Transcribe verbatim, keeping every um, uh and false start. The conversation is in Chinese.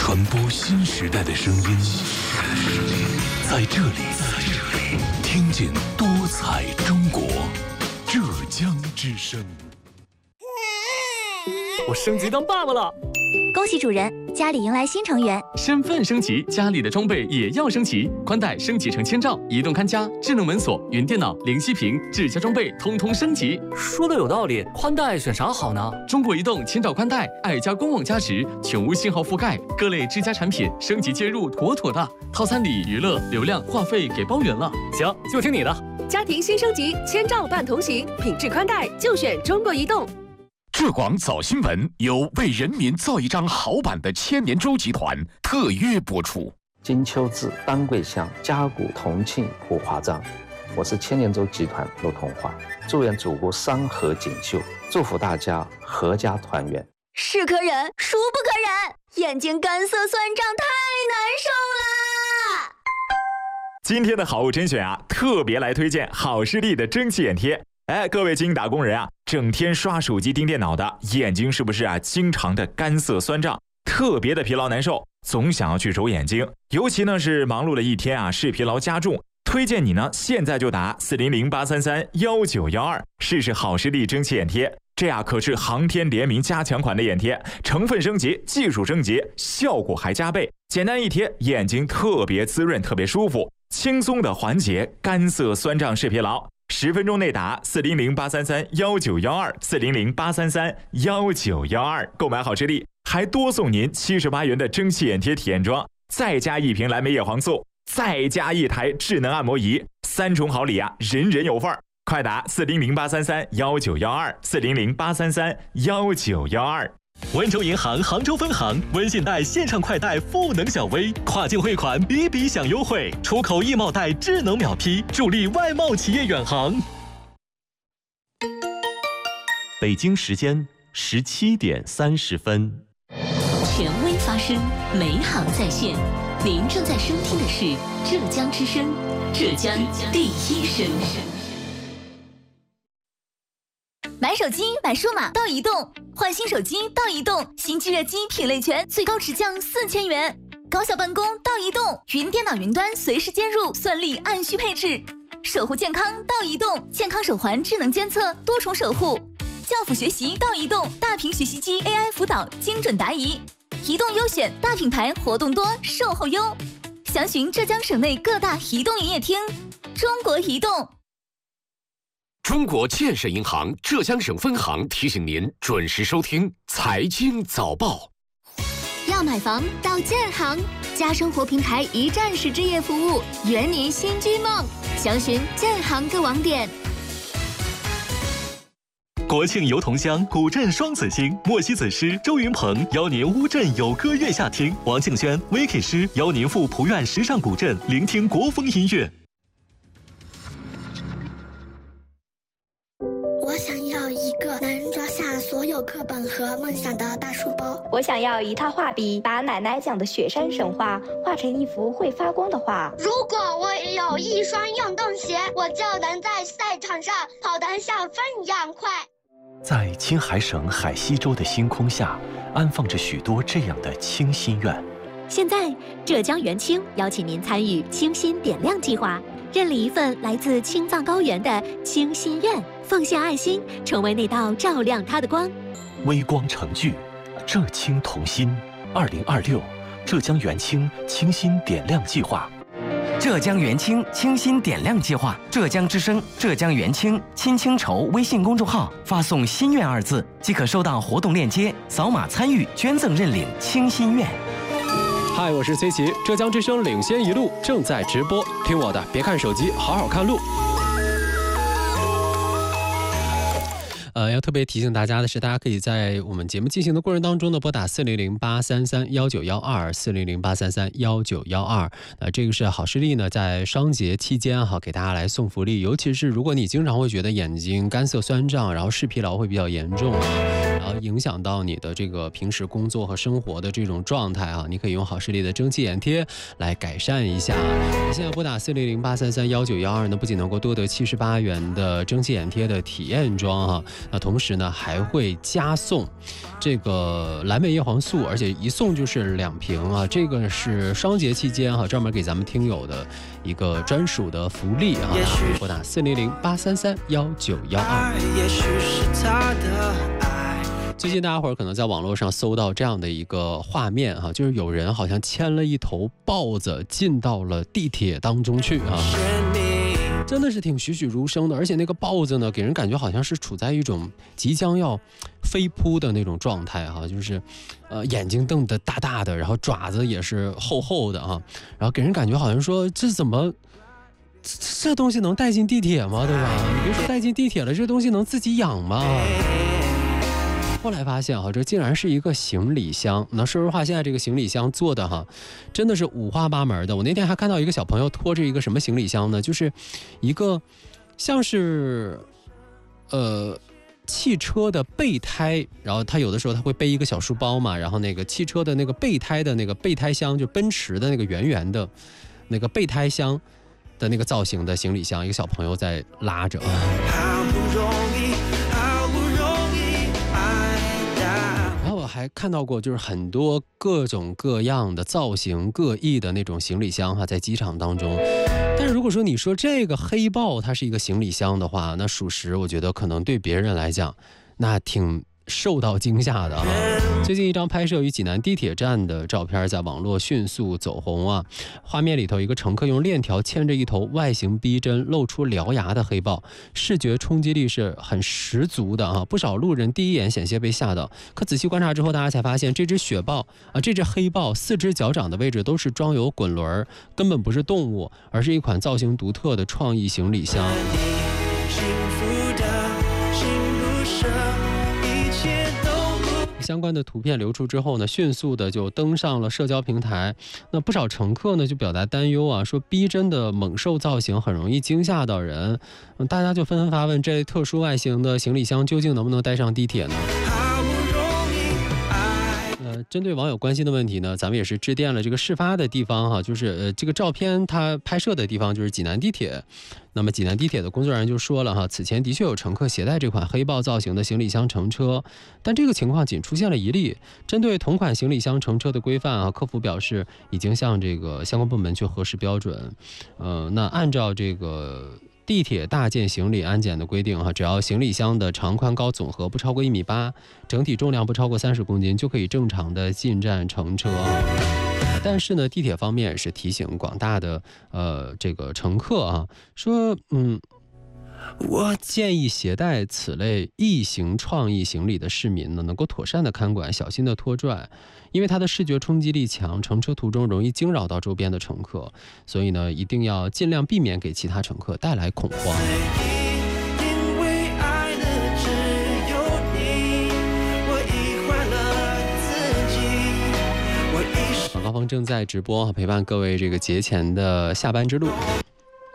传播新时代的声音，在这里，听见多彩中国，浙江之声。 我升级当爸爸了， 恭喜主人，家里迎来新成员。 身份升级，家里的装备也要升级，宽带升级成千兆，移动看家、智能门锁、云电脑、零息屏、智家装备通通升级。 说的有道理，宽带选啥好呢？ 中国移动千兆宽带，爱家公网加值，全无信号覆盖，各类智家产品升级接入妥妥的，套餐里娱乐、流量、话费给包圆了。 行，就听你的。 家庭新升级，千兆伴同行，品质宽带就选中国移动。 浙广早新闻由为人民造一张好版的千年舟集团特约播出。 金秋至，丹桂香，嘉谷同庆普华章。我是千年舟集团陆同华，祝愿祖国山河锦绣，祝福大家阖家团圆。 是可忍，孰不可忍？眼睛干涩酸胀，太难受啦！ 今天的好物甄选啊，特别来推荐好视力的蒸汽眼贴。哎，各位精英打工人啊，整天刷手机盯电脑的眼睛是不是啊经常的干涩酸胀，特别的疲劳难受，总想要去揉眼睛，尤其呢是忙碌了一天啊，视疲劳加重，推荐你呢现在就打四零零八三三幺九幺二试试好视力蒸汽眼贴，这呀可是航天联名加强款的眼贴，成分升级，技术升级，效果还加倍，简单一贴，眼睛特别滋润，特别舒服，轻松的缓解干涩酸胀视疲劳。十分钟内打四零零八三三幺九幺二四零零八三三幺九幺二，购买好视力还多送您七十八元的蒸汽眼贴体验装，再加一瓶蓝莓叶黄素，再加一台智能按摩仪，三重好礼啊，人人有份儿！快打四零零八三三幺九幺二四零零八三三幺九幺二。 温州银行杭州分行温信贷线上快贷赋能小微，跨境汇款比比享优惠，出口易贸贷智能秒批，助力外贸企业远航。 北京时间十七点三十分。 权威发声，美好在线。您正在收听的是浙江之声，浙江第一声。 买手机买数码到移动，换新手机到移动，新机热机品类全，最高直降四千元。高效办公到移动，云电脑云端随时接入，算力按需配置。守护健康到移动，健康手环智能监测，多重守护。教辅学习到移动，大屏学习机 A I 辅导，精准答疑。移动优选，大品牌活动多，售后优。详询浙江省内各大移动营业厅。中国移动。 中国建设银行浙江省分行提醒您准时收听财经早报。 要买房到建行，家生活平台一站式置业服务，圆您新居梦。详询建行各网点。 国庆游同乡，古镇双子星，莫西子诗、周云鹏邀您乌镇有歌月下听，王庆轩、Vicky 诗邀您赴蒲院时尚古镇，聆听国风音乐。 我想要一个能装下所有课本和梦想的大书包。 我想要一套画笔，把奶奶讲的雪山神话画成一幅会发光的画。 如果我也有一双运动鞋，我就能在赛场上跑得像风一样快。 在青海省海西州的星空下，安放着许多这样的清心愿。 现在，浙江元清邀请您参与清心点亮计划，认领一份来自青藏高原的清心愿，奉献爱心，成为那道照亮它的光。 微光成炬，浙青同心。二零二六，浙江元清清心点亮计划。 浙江元清清心点亮计划，浙江之声、浙江元清亲清筹微信公众号发送“心愿”二字，即可收到活动链接，扫码参与捐赠认领清心愿。 嗨，我是 C 奇，浙江之声领先一路正在直播，听我的，别看手机，好好看路。呃，要特别提醒大家的是，大家可以在我们节目进行的过程当中呢，拨打四零零八三三幺九幺二四零零八三三幺九幺二。那这个是好视力呢，在双节期间哈，给大家来送福利。尤其是如果你经常会觉得眼睛干涩酸胀，然后视疲劳会比较严重啊， 然后影响到你的这个平时工作和生活的这种状态啊，你可以用好视力的蒸汽眼贴来改善一下。现在拨打四零零八三三幺九幺二呢，不仅能够多得七十八元的蒸汽眼贴的体验装哈，那同时呢还会加送这个蓝莓叶黄素，而且一送就是两瓶啊，这个是双节期间哈，专门给咱们听友的一个专属的福利啊，拨打四零零八三三幺九幺二。最近大家伙儿可能在网络上搜到这样的一个画面哈，就是有人好像牵了一头豹子进到了地铁当中去啊，真的是挺栩栩如生的，而且那个豹子呢，给人感觉好像是处在一种即将要飞扑的那种状态哈，就是呃眼睛瞪得大大的，然后爪子也是厚厚的啊，然后给人感觉好像说这怎么这这东西能带进地铁吗？对吧？你别说带进地铁了，这东西能自己养吗？后来发现哈，这竟然是一个行李箱。那说实话，现在这个行李箱做的哈，真的是五花八门的。我那天还看到一个小朋友拖着一个什么行李箱呢？就是一个像是呃汽车的备胎，然后他有的时候他会背一个小书包嘛，然后那个汽车的那个备胎的那个备胎箱，就奔驰的那个圆圆的那个备胎箱的那个造型的行李箱，一个小朋友在拉着。好不容易好不容易然后我还看到过就是很多各种各样的造型各异的那种行李箱哈，在机场当中。但是如果说你说这个黑豹它是一个行李箱的话，那属实我觉得可能对别人来讲那挺受到惊吓的啊！最近一张拍摄于济南地铁站的照片在网络迅速走红啊。画面里头，一个乘客用链条牵着一头外形逼真、露出獠牙的黑豹，视觉冲击力是很十足的啊！不少路人第一眼险些被吓到，可仔细观察之后，大家才发现这只雪豹啊，这只黑豹四只脚掌的位置都是装有滚轮，根本不是动物，而是一款造型独特的创意行李箱。相关的图片流出之后呢，迅速的就登上了社交平台。那不少乘客呢就表达担忧啊，说逼真的猛兽造型很容易惊吓到人。嗯，大家就纷纷发问，这类特殊外形的行李箱究竟能不能带上地铁呢？呃，针对网友关心的问题呢，咱们也是致电了这个事发的地方哈，就是呃这个照片它拍摄的地方就是济南地铁。那么济南地铁的工作人员就说了哈，此前的确有乘客携带这款黑豹造型的行李箱乘车，但这个情况仅出现了一例。针对同款行李箱乘车的规范啊，客服表示已经向这个相关部门去核实标准。呃，那按照这个地铁大件行李安检的规定哈，只要行李箱的长宽高总和不超过一米八，整体重量不超过三十公斤，就可以正常的进站乘车。但是呢，地铁方面是提醒广大的呃这个乘客啊，说嗯，我建议携带此类异形创意行李的市民呢，能够妥善的看管，小心的拖拽，因为它的视觉冲击力强，乘车途中容易惊扰到周边的乘客，所以呢，一定要尽量避免给其他乘客带来恐慌。高峰正在直播，陪伴各位这个节前的下班之路。